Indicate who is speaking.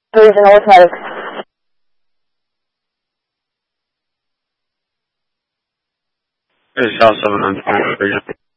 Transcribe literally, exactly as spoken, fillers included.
Speaker 1: Regional automatic.
Speaker 2: This is South seven nine five.